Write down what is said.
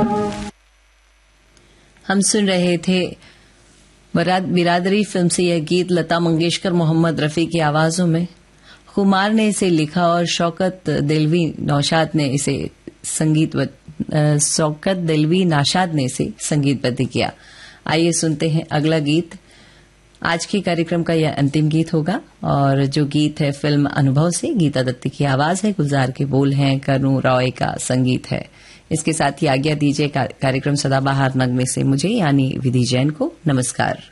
हम सुन रहे थे बिरादरी फिल्म से यह गीत लता मंगेशकर मोहम्मद रफी की आवाजों में। कुमार ने इसे लिखा और शौकत दिलवी नाशाद ने इसे संगीतबद्ध किया। आइए सुनते हैं अगला गीत। आज के कार्यक्रम का यह अंतिम गीत होगा और जो गीत है फिल्म अनुभव से, गीता दत्त की आवाज है, गुलजार के बोल हैं, कनु रॉय का संगीत है। इसके साथ ही आज्ञा दीजिए कार्यक्रम सदाबहार नगमे से मुझे यानी विधि जैन को। नमस्कार।